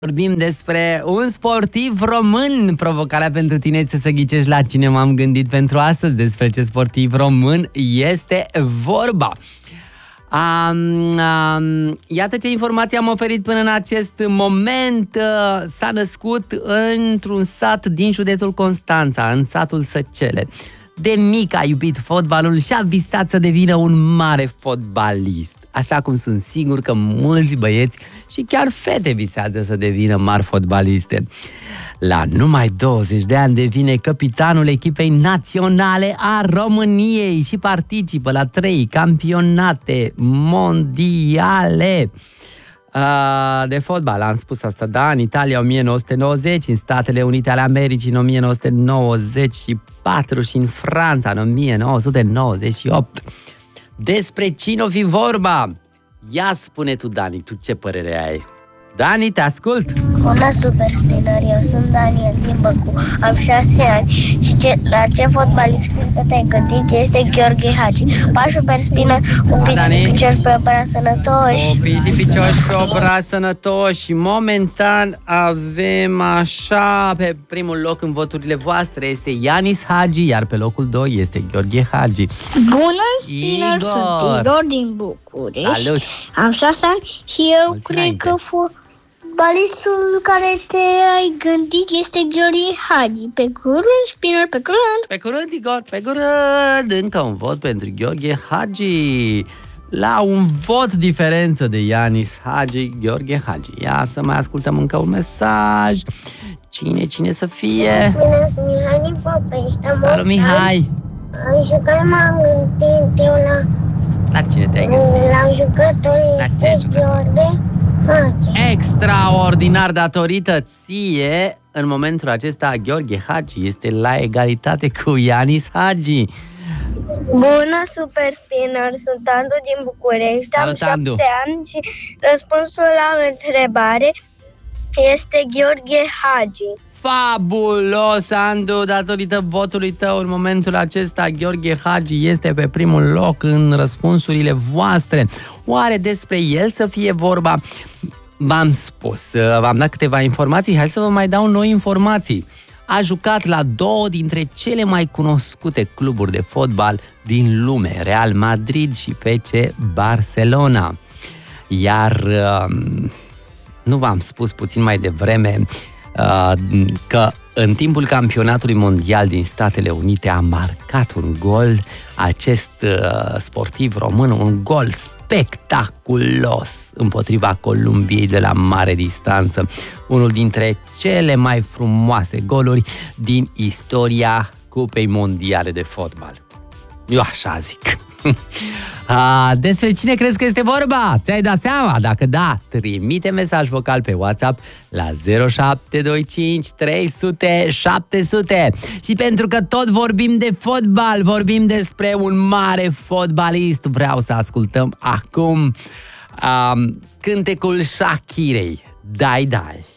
Vorbim despre un sportiv român. Provocarea pentru tine este să ghicești la cine m-am gândit pentru astăzi. Despre ce sportiv român este vorba. Iată ce informații am oferit până în acest moment. S-a născut într-un sat din județul Constanța, în satul Săcele. De mic a iubit fotbalul și a visat să devină un mare fotbalist. Așa cum sunt sigur că mulți băieți și chiar fete visează să devină mari fotbaliste. La numai 20 de ani devine capitanul echipei naționale a României și participă la 3 campionate mondiale de fotbal. Am spus asta, da? În Italia 1990, în Statele Unite ale Americii în 1994 și în Franța în 1998. Despre cine o fi vorba? Ia spune tu, Dani, tu ce părere ai? Dani, te ascult! Bună, Super Spinner, eu sunt Daniel din Băcu, am 6 ani și la ce fotbalist cred că te-ai gândit este Gheorghe Hagi. Pa, Super Spinner, un picioși pe obraz sănătoși. O picioși pe obraz sănătoși. Momentan avem așa, pe primul loc în voturile voastre este Ianis Hagi, iar pe locul 2 este Gheorghe Hagi. Bună, Spinner, sunt Igor din București. Salut. Am 6 ani și eu cred că fotbalistul care te-ai gândit este Gheorghe Hagi. Pe curând, Spinner, pe curând. Pe curând, Igor, pe curând. Încă un vot pentru Gheorghe Hagi. La un vot diferență de Ianis Hagi, Gheorghe Hagi. Ia să mai ascultăm încă un mesaj. Cine să fie? Bună, sunt Mihai din Popești. Salut, Mihai. Și că m-am gândit eu La cine te-ai gândit? la jucătorul este Gheorghe Hagi. Extraordinar, datorită ție, în momentul acesta Gheorghe Hagi este la egalitate cu Ianis Hagi. Bună, Super Spinner, sunt Andu din București. Salut, am 7 Andu. ani și răspunsul la întrebare este Gheorghe Hagi. Fabulos, Andu, datorită votului tău în momentul acesta Gheorghe Hagi este pe primul loc în răspunsurile voastre. Oare despre el să fie vorba? V-am spus, v-am dat câteva informații, hai să vă mai dau noi informații. A jucat la 2 dintre cele mai cunoscute cluburi de fotbal din lume, Real Madrid și FC Barcelona. Iar nu v-am spus puțin mai devreme că în timpul campionatului mondial din Statele Unite a marcat un gol acest sportiv român, un gol spectaculos împotriva Columbiei de la mare distanță, unul dintre cele mai frumoase goluri din istoria Cupei Mondiale de Fotbal. Eu așa zic. Despre cine crezi că este vorba? Ți-ai dat seama? Dacă da, trimite mesaj vocal pe WhatsApp la 0725 300 700. Și pentru că tot vorbim de fotbal, vorbim despre un mare fotbalist, vreau să ascultăm acum cântecul Shakirei, Dai Dai.